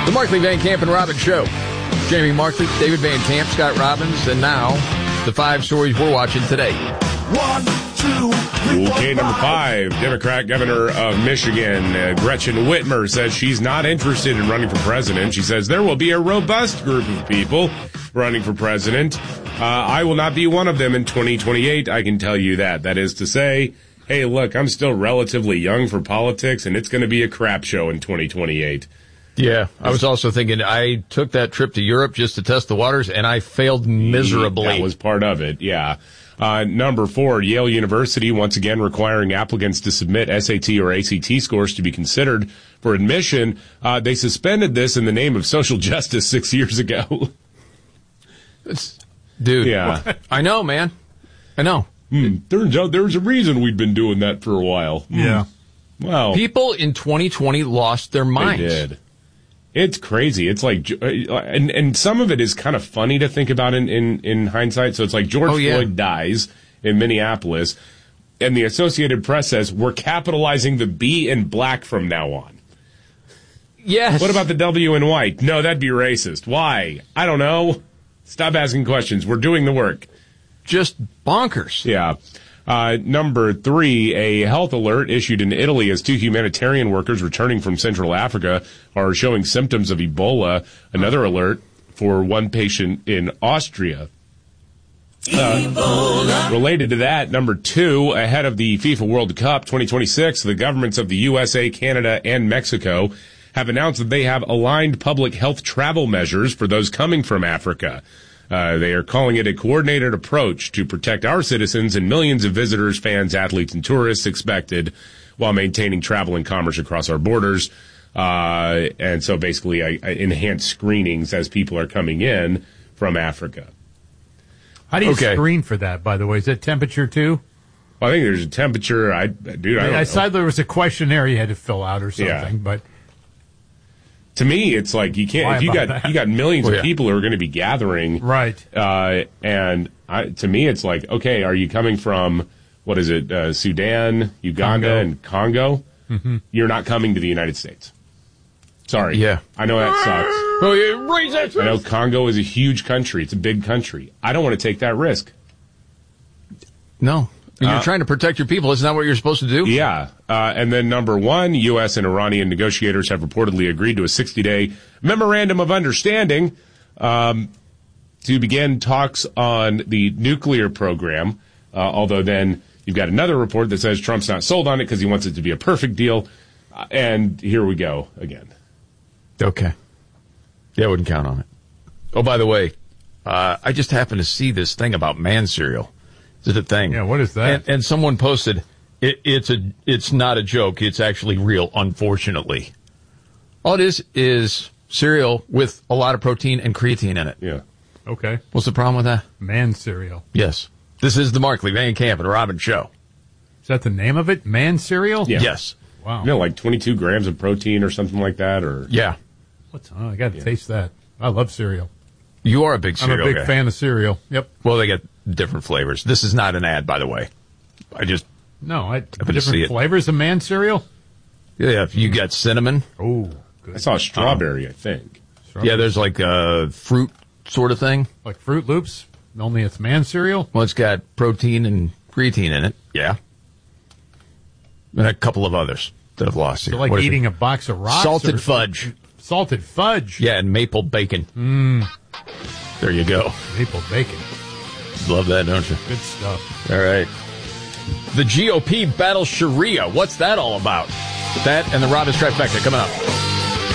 The Markley, Van Camp, and Robbins Show. Jamie Markley, David Van Camp, Scott Robbins, and now the 5 stories we're watching today. 1, 2, 3, Okay, number 5, Democrat Governor of Michigan, Gretchen Whitmer, says she's not interested in running for president. She says there will be a robust group of people running for president. I will not be one of them in 2028, I can tell you that. That is to say, hey, look, I'm still relatively young for politics, and it's going to be a crap show in 2028. Yeah, I was also thinking I took that trip to Europe just to test the waters, and I failed miserably. That was part of it, yeah. Number 4, Yale University once again requiring applicants to submit SAT or ACT scores to be considered for admission. They suspended this in the name of social justice 6 years ago. Dude, yeah. I know, man. I know. Turns out there's a reason we'd been doing that for a while. Yeah. Wow. People in 2020 lost their minds. They did. It's crazy. It's like, and some of it is kind of funny to think about in hindsight. So it's like George Floyd dies in Minneapolis, and the Associated Press says we're capitalizing the B in black from now on. Yes. What about the W in white? No, that'd be racist. Why? I don't know. Stop asking questions. We're doing the work. Just bonkers. Yeah. Number 3, a health alert issued in Italy as 2 humanitarian workers returning from Central Africa are showing symptoms of Ebola. Another alert for 1 patient in Austria. Related to that, number 2, ahead of the FIFA World Cup 2026, the governments of the USA, Canada, and Mexico have announced that they have aligned public health travel measures for those coming from Africa. They are calling it a coordinated approach to protect our citizens and millions of visitors, fans, athletes, and tourists expected while maintaining travel and commerce across our borders. And so basically enhanced screenings as people are coming in from Africa. How do you screen for that, by the way? Is that temperature, too? Well, I think there's a temperature. I don't know. I saw there was a questionnaire you had to fill out or something, but... To me, it's like you can't. If you got millions of people who are going to be gathering, right? And to me, it's like, okay, are you coming from what is it? Sudan, Uganda, and Congo? Mm-hmm. You're not coming to the United States. Sorry. Yeah, I know that sucks. Oh, yeah, I know Congo is a huge country. It's a big country. I don't want to take that risk. No. You're trying to protect your people. Isn't that what you're supposed to do? Yeah. And then number 1, U.S. and Iranian negotiators have reportedly agreed to a 60-day memorandum of understanding to begin talks on the nuclear program. Although then you've got another report that says Trump's not sold on it because he wants it to be a perfect deal. And here we go again. Okay. Yeah, I wouldn't count on it. Oh, by the way, I just happened to see this thing about man cereal. Is it a thing? Yeah, what is that? And someone posted, it's not a joke. It's actually real, unfortunately. All it is cereal with a lot of protein and creatine in it. Yeah. Okay. What's the problem with that? Man cereal. Yes. This is the Markley, Van Camp, and Robbins Show. Is that the name of it? Man cereal? Yeah. Yes. Wow. You know, like 22 grams of protein or something like that? Or yeah. I got to taste that. I love cereal. You are a big cereal guy. I'm a big fan of cereal. Yep. Well, they get different flavors. This is not an ad, by the way. Different flavors of man cereal? Yeah, you got cinnamon. Oh, good. I saw strawberry, I think. Yeah, there's like a fruit sort of thing. Like Fruit Loops, only it's man cereal? Well, it's got protein and creatine in it. Yeah. And a couple of others that I've lost here. So like eating a box of rocks? Salted fudge. Salted fudge? Yeah, and maple bacon. There you go. Maple bacon. Love that, don't you? Good stuff. All right. The GOP battles Sharia. What's that all about? That and the Robbins Trifecta coming up.